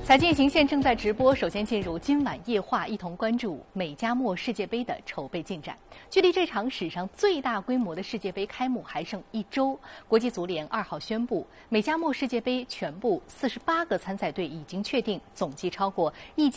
财经行线正在直播，首先进入今晚夜话，一同关注美加墨世界杯的筹备进展。距离这场史上最大规模的世界杯开幕还剩1周，国际足联2号宣布，美加墨世界杯全部48个参赛队已经确定，总计超过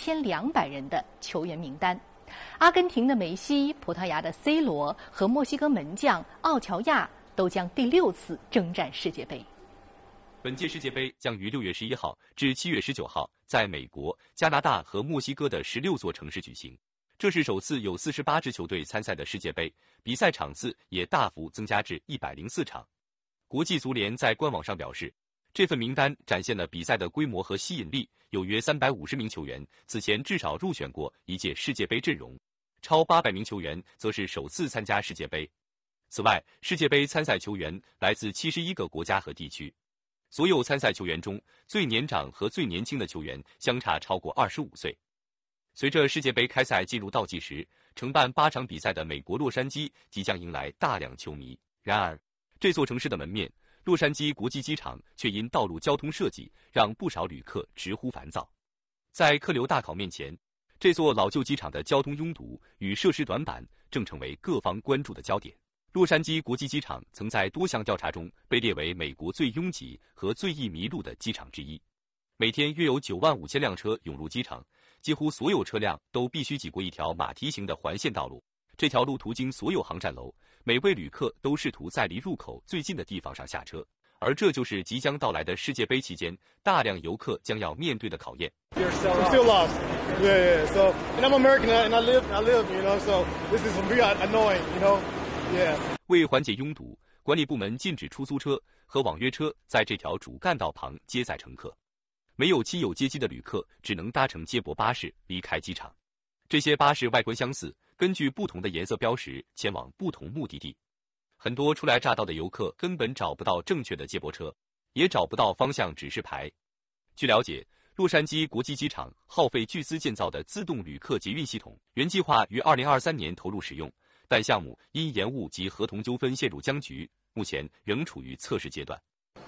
1200人的球员名单。阿根廷的梅西、葡萄牙的 C 罗和墨西哥门将奥乔亚都将第6次征战世界杯。 本届世界杯将于6月11号至7月19号在美国、加拿大和墨西哥的16座城市举行。这是首次有48支球队参赛的世界杯，比赛场次也大幅增加至104场。国际足联在官网上表示，这份名单展现了比赛的规模和吸引力，有约350名球员此前至少入选过一届世界杯阵容，超800名球员则是首次参加世界杯。此外，世界杯参赛球员来自71个国家和地区。所有参赛球员中，最年长和最年轻的球员相差超过25岁。随着世界杯开赛进入倒计时，承办8场比赛的美国洛杉矶即将迎来大量球迷。然而，这座城市的门面洛杉矶国际机场却因道路交通设计让不少旅客直呼烦躁。在客流大考面前，这座老旧机场的交通拥堵与设施短板正成为各方关注的焦点。洛杉矶国际机场曾在多项调查中被列为美国最拥挤和最易迷路的机场之一。每天约有95000辆车涌入机场，几乎所有车辆都必须挤过一条马蹄形的环线道路。这条路途经所有航站楼，每位旅客都试图在离入口最近的地方上下车。而这就是即将到来的世界杯期间大量游客将要面对的考验。 I'm still lost. Yeah. So, and I'm American and I live, so this is really annoying, Yeah. 为缓解拥堵，管理部门禁止出租车和网约车在这条主干道旁接载乘客。没有亲友接机的旅客只能搭乘接驳巴士离开机场。这些巴士外观相似，根据不同的颜色标识前往不同目的地。很多初来乍到的游客根本找不到正确的接驳车，也找不到方向指示牌。据了解，洛杉矶国际机场耗费巨资建造的自动旅客捷运系统，原计划于2023年投入使用，但项目因延误及合同纠纷陷入僵局，目前仍处于测试阶段。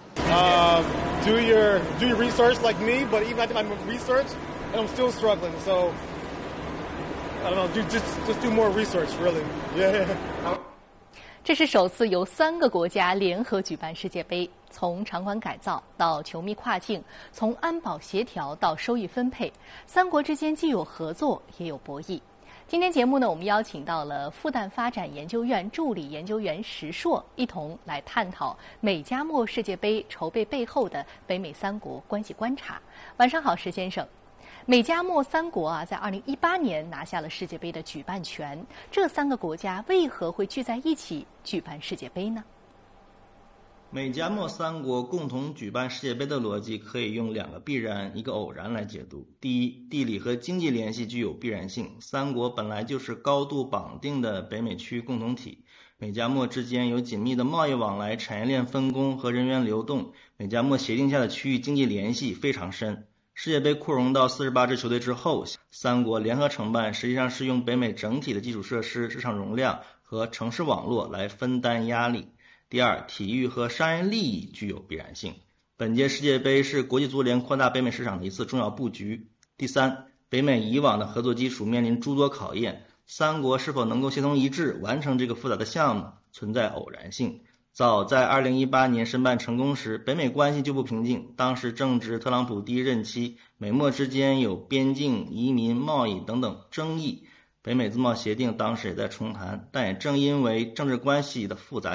Do your research like me, but even after my research, and I'm still struggling. So I don't know. Just do more research, really. Yeah. 这是首次由3个国家联合举办世界杯，从场馆改造到球迷跨境，从安保协调到收益分配，3国之间既有合作也有博弈。今天节目呢，我们邀请到了复旦发展研究院助理研究员石硕，一同来探讨美加墨世界杯筹备背后的北美3国关系观察。晚上好，石先生。美加墨3国在2018年拿下了世界杯的举办权。这3个国家为何会聚在一起举办世界杯呢？ 美加墨3国共同举办世界杯的逻辑可以用2个必然、1个偶然来解读。第一，地理和经济联系具有必然性，3国本来就是高度绑定的北美区共同体。美加墨之间有紧密的贸易往来、产业链分工和人员流动，美加墨协定下的区域经济联系非常深。世界杯扩容到48支球队之后，3国联合承办实际上是用北美整体的基础设施、市场容量和城市网络来分担压力。第二，体育和商业利益具有必然性。本届世界杯是国际足联扩大北美市场的一次重要布局。第三，北美以往的合作基础面临诸多考验，3国是否能够协同一致完成这个复杂的项目，存在偶然性。早在2018年申办成功时，北美关系就不平静，当时正值特朗普第1任期，美墨之间有边境、移民、贸易等等争议，北美自贸协定当时也在重谈，但也正因为政治关系的复杂